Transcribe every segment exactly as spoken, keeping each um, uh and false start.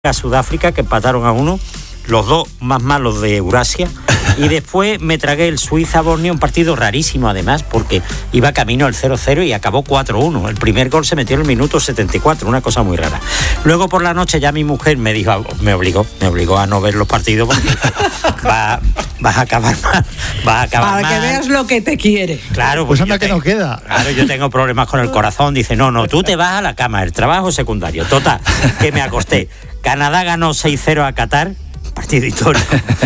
a Sudáfrica, que empataron a uno, los dos más malos de Eurasia, y después me tragué el Suiza-Bosnia, un partido rarísimo además, porque iba camino al cero cero y acabó cuatro uno. El primer gol se metió en el minuto setenta y cuatro, una cosa muy rara. Luego por la noche ya mi mujer me dijo, me obligó, me obligó a no ver los partidos porque va, vas a acabar mal, vas a acabar Para mal. que veas lo que te quiere. Claro, pues anda que tengo, no queda. Claro, yo tengo problemas con el corazón. Dice, no, no, tú te vas a la cama, el trabajo es secundario. Total, que me acosté. Canadá ganó seis cero a Qatar, partido histórico,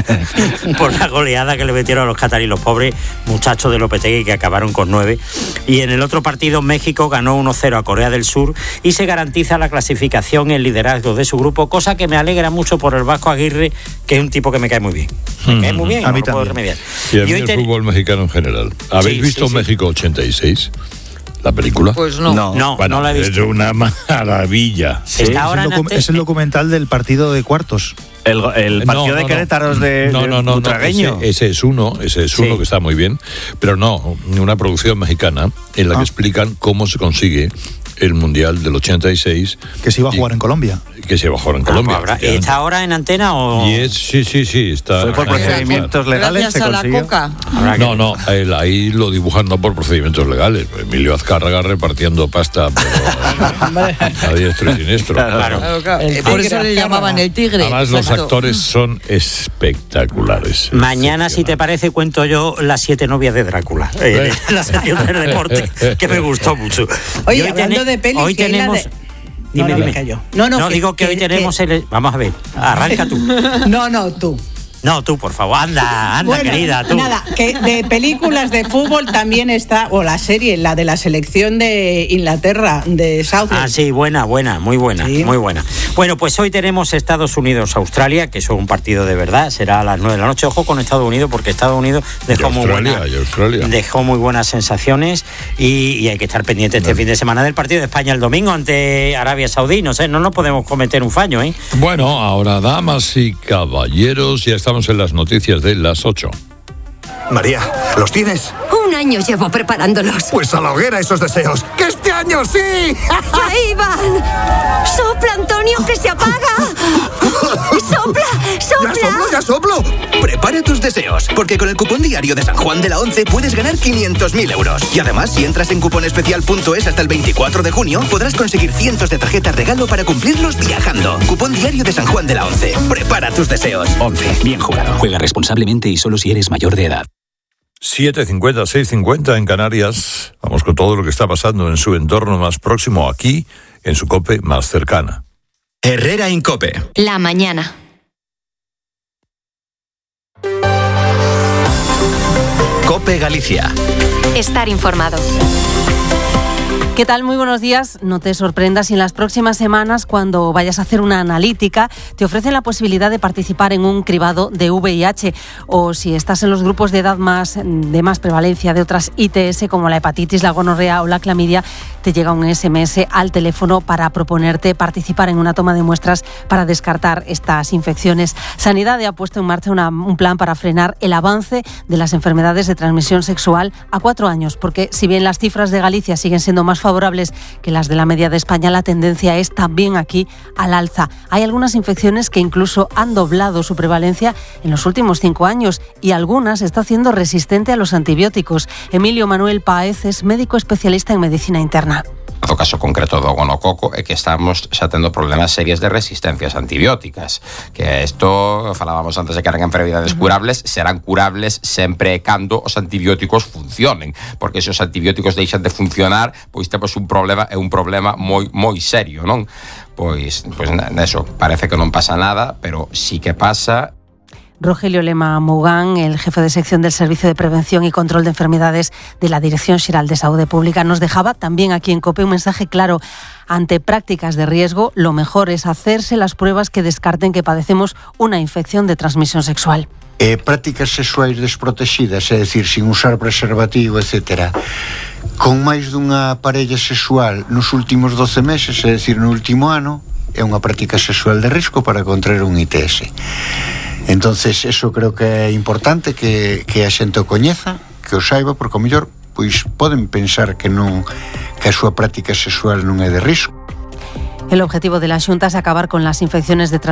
por la goleada que le metieron a los cataríes, los pobres muchachos de Lopetegui, que acabaron con nueve. Y en el otro partido, México ganó uno cero a Corea del Sur y se garantiza la clasificación y el liderazgo de su grupo, cosa que me alegra mucho por el Vasco Aguirre, que es un tipo que me cae muy bien. Me cae muy bien, a no mí lo puedo también. remediar. Y a mí Y hoy el ten... fútbol mexicano en general. ¿Habéis Sí, visto sí, sí. México ochenta y seis? ¿La película? Pues no. No. No, Bueno, no la he visto. es una maravilla. Está es, ahora el en docu- Ante- es el documental del partido de cuartos. El, el partido No, de no, Querétaro es no. de, no, de no, no, no, Butragueño. ese, ese es uno, ese es uno Sí. que está muy bien, pero no, una producción mexicana en la Ah. que explican cómo se consigue el Mundial del ochenta y seis. Que se iba a y- jugar en Colombia. Que se iba a jugar en Ah, Colombia. pues habrá- ¿Está ahora en antena o...? Y es, sí, sí, sí, está. Fue por está- procedimientos legales, Gracias se a la consiguió. coca. Habrá que- No, no, él ahí lo dibujan no por procedimientos legales. Emilio Azcárraga repartiendo pasta pero a diestro y siniestro. Claro. Claro, claro. El Eh, Por tigre, eso le Azcárraga. llamaban el tigre. Además, los Exacto. actores son espectaculares. Mañana, si te parece, cuento yo las siete novias de Drácula. Eh, la sección del deporte, que me gustó mucho. Oye, Y hoy hablando tene- de pelis, hoy que hay la tenemos... de- Dime, No, no, me dime. callo. No, no, que- digo que, que- hoy tenemos que- el... Vamos a ver, arranca tú. No, no, tú. No, tú, por favor, anda, anda, Bueno, querida, tú. Nada, que de películas de fútbol también está, o la serie, la de la selección de Inglaterra, de Southend. Ah, sí, buena, buena, muy buena, Sí. muy buena. Bueno, pues hoy tenemos Estados Unidos-Australia, que es un partido de verdad, será a las nueve de la noche. Ojo con Estados Unidos, porque Estados Unidos dejó Y muy Australia, buena- y Australia. dejó muy buenas sensaciones y, y hay que estar pendiente este fin de semana del partido de España el domingo ante Arabia Saudí. No sé, no nos podemos cometer un fallo, ¿eh? Bueno, ahora, damas y caballeros, ya estamos en las noticias de las ocho. María, ¿los tienes? Un año llevo preparándolos. Pues a la hoguera esos deseos. ¡Que este año sí! ¡Ahí van! ¡Sopla, Antonio, que se apaga! ¡Sopla, ¡Ya sopla! soplo, ya soplo! Prepara tus deseos, porque con el cupón diario de San Juan de la Once puedes ganar quinientos mil euros. Y además, si entras en cuponespecial punto es hasta el veinticuatro de junio, podrás conseguir cientos de tarjetas regalo para cumplirlos viajando. Cupón diario de San Juan de la Once. Prepara tus deseos. once. Bien jugado. Juega responsablemente y solo si eres mayor de edad. siete cincuenta, seis cincuenta en Canarias. Vamos con todo lo que está pasando en su entorno más próximo, aquí, en su COPE más cercana. Herrera Incope. La mañana. Cope Galicia. Estar informado. ¿Qué tal? Muy buenos días. No te sorprendas si en las próximas semanas, cuando vayas a hacer una analítica, te ofrecen la posibilidad de participar en un cribado de V I H, o si estás en los grupos de edad más de más prevalencia de otras I T S como la hepatitis, la gonorrea o la clamidia, te llega un S M S al teléfono para proponerte participar en una toma de muestras para descartar estas infecciones. Sanidad ha puesto en marcha una, un plan para frenar el avance de las enfermedades de transmisión sexual a cuatro años, porque si bien las cifras de Galicia siguen siendo más favorables que las de la media de España, la tendencia es también aquí al alza. Hay algunas infecciones que incluso han doblado su prevalencia en los últimos cinco años y algunas está haciendo resistente a los antibióticos. Emilio Manuel Páez es médico especialista en medicina interna. No caso concreto do gonococo é que estamos xa tendo problemas serios de resistencias antibióticas, que isto falábamos antes de que eran enfermedades curables, serán curables sempre e cando os antibióticos funcionen, porque se os antibióticos deixan de funcionar, pois temos un problema, é un problema moi moi serio, non? Pois pois neso, parece que non pasa nada, pero sí que pasa. Rogelio Lema Mogán, el jefe de sección del Servicio de Prevención y Control de Enfermedades de la Dirección Xeral de Saúde Pública, nos dejaba también aquí en COPE un mensaje claro. Ante prácticas de riesgo, lo mejor es hacerse las pruebas que descarten que padecemos una infección de transmisión sexual. Eh, prácticas sexuais desprotegidas, é dicir, sin usar preservativo, etcétera, con máis dunha parella sexual nos últimos doce meses, é dicir, no último ano, é unha práctica sexual de risco para contraer un I T S. Entonces, eso creo que é importante que, que a xente o coñeza, que o saiba, porque o mellor pois poden pensar que non que a súa práctica sexual non é de risco. El objetivo de la Xunta es acabar con las infecciones de transmisión